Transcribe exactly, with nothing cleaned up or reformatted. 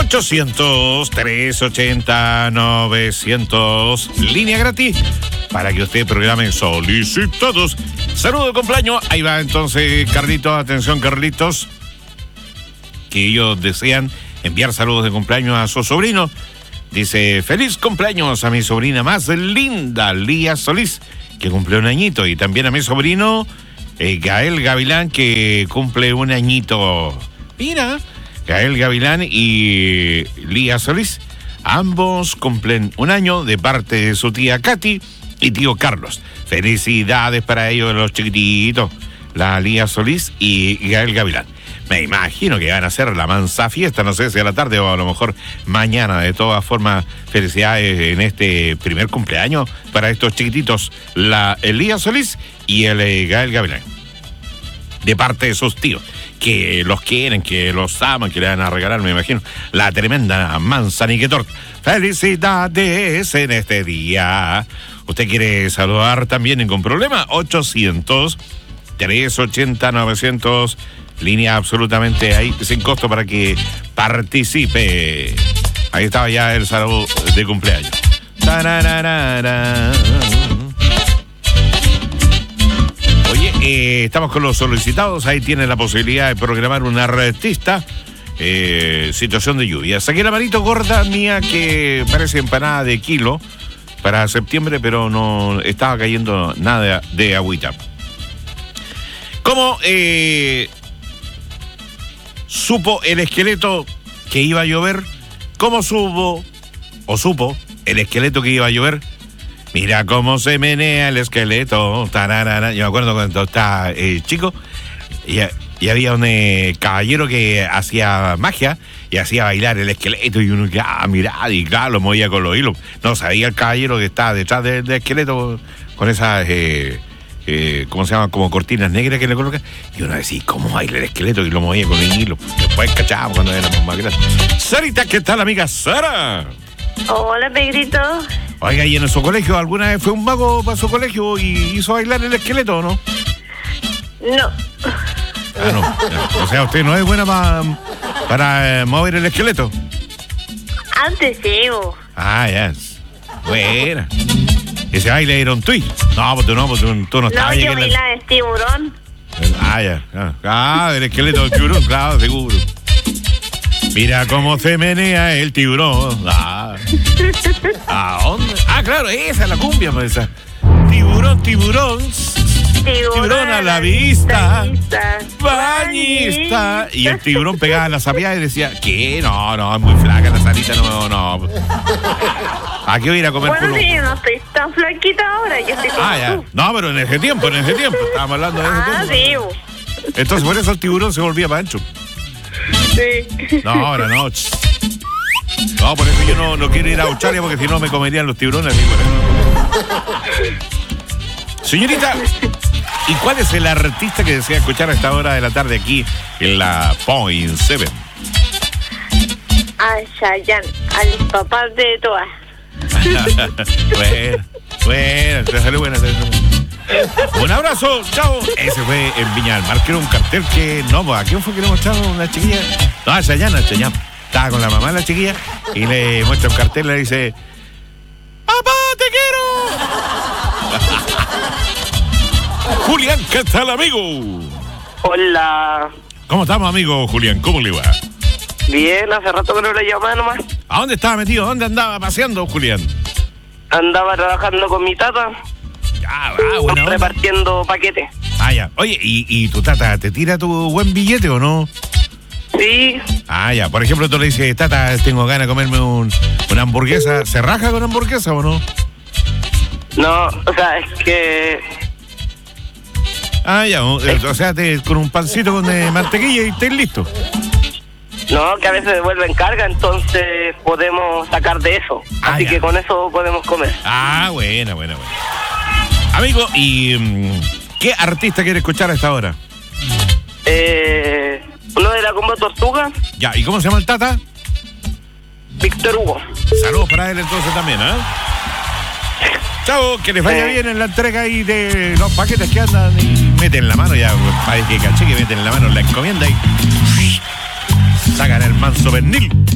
ochocientos, trescientos ochenta, novecientos. Línea gratis para que usted programe solicitados. Saludo de cumpleaños. Ahí va entonces, Carlitos. Atención, Carlitos. Que ellos desean enviar saludos de cumpleaños a su sobrino. Dice, feliz cumpleaños a mi sobrina más linda, Lía Solís, que cumple un añito. Y también a mi sobrino, eh, Gael Gavilán, que cumple un añito. Mira, Gael Gavilán y Lía Solís, ambos cumplen un año de parte de su tía Katy y tío Carlos. Felicidades para ellos, los chiquititos, la Lía Solís y Gael Gavilán. Me imagino que van a hacer la mansa fiesta, no sé si a la tarde o a lo mejor mañana. De todas formas, felicidades en este primer cumpleaños para estos chiquititos, la Lía Solís y el eh, Gael Gavilán. De parte de sus tíos, que los quieren, que los aman, que le van a regalar, me imagino, la tremenda manzanique torta. Felicidades en este día. ¿Usted quiere saludar también con problema? ochocientos, trescientos ochenta, novecientos. Línea absolutamente ahí, sin costo para que participe. Ahí estaba ya el saludo de cumpleaños. Tarararara. Oye, eh, estamos con los solicitados. Ahí tiene la posibilidad de programar un artista. Eh, situación de lluvia. Saqué la manito gorda mía que parece empanada de kilo para septiembre, pero no estaba cayendo nada de agüita. ¿Cómo eh, supo el esqueleto que iba a llover? ¿Cómo supo o supo el esqueleto que iba a llover? Mira cómo se menea el esqueleto. Tararara. Yo me acuerdo cuando estaba eh, chico y, y había un eh, caballero que hacía magia y hacía bailar el esqueleto y uno que, ah, mirá, y claro, lo movía con los hilos. No sabía el caballero que estaba detrás del, del esqueleto con esas, eh, eh, ¿cómo se llama? Como cortinas negras que le colocan. Y uno decía, ¿cómo baila el esqueleto? Y lo movía con el hilo. Después cachábamos cuando éramos más grandes. Sarita, ¿qué tal, amiga Sara? Hola, Pedrito. Oiga, ¿y en su colegio alguna vez fue un mago para su colegio y hizo bailar el esqueleto o no? No. Ah, no. O sea, usted no es buena pa, para eh, mover el esqueleto. Antes sí, vos. Ah, ya. Yes. Buena. Ese baile era un tuit. No, pues tú no, pues tú, tú no estabas. No, yo bailaba el tiburón. Ah, ya. Ah, ah, el esqueleto del tiburón, claro, seguro. Mira cómo se menea el tiburón. Ah, ¿a dónde? Ah, claro, esa es la cumbia, pues esa. Tiburón, tiburón. Tiburón, tiburón a la vista. vista bañista. Y el tiburón pegaba la sapiada y decía, ¿qué? No, no, es muy flaca la Sarita, no, no. ¿A qué voy a ir a comer? Bueno, sí, no estoy tan flaquita ahora, yo estoy como Ah, ya. tú. No, pero en ese tiempo, en ese tiempo. Estábamos hablando de ese ah, tiempo. Ah, sí, vos. Entonces, por eso el tiburón se volvía para ancho. Sí. No, ahora no. No, por eso yo no, no quiero ir a Australia porque si no me comerían los tiburones. Señorita, ¿y cuál es el artista que desea escuchar a esta hora de la tarde aquí en la Point siete? A Chayanne, al papá de todas. Bueno, bueno, te salió buena. Te salió. Un abrazo, chao. Ese fue en Viña del Mar, que era un cartel que, no, pues, ¿a quién fue que le mostraron una chiquilla? No, a Chayanne, a Chayanne. Estaba con la mamá de la chiquilla y le muestra un cartel y le dice, ¡papá, te quiero! Julián, ¿qué tal, amigo? Hola. ¿Cómo estamos, amigo Julián? ¿Cómo le va? Bien, hace rato que no le llamaba nomás. ¿A dónde estaba metido? ¿Dónde andaba paseando, Julián? Andaba trabajando con mi tata. Ah, ah, bueno. Repartiendo paquetes. Ah, ya. Oye, ¿y, ¿y tu tata te tira tu buen billete o no? Sí. Ah, ya. Por ejemplo, tú le dices, tata, tengo ganas de comerme un, una hamburguesa. ¿Se raja con hamburguesa o no? No, o sea, es que... Ah, ya. O, o sea, te, con un pancito con de mantequilla y estés listo. No, que a veces devuelven carga, entonces podemos sacar de eso. Ah, Así ya. que con eso podemos comer. Ah, buena, buena, buena. Amigo, ¿y um, qué artista quiere escuchar a esta hora? Eh, uno de la Combo Tortuga, Ya, ¿y cómo se llama el tata? Víctor Hugo. Saludos para él entonces también, ¿eh? Chao, que les vaya Sí. bien en la entrega ahí de los paquetes que andan y meten la mano ya, para que caché que meten la mano en la encomienda y sacan el manso pernil.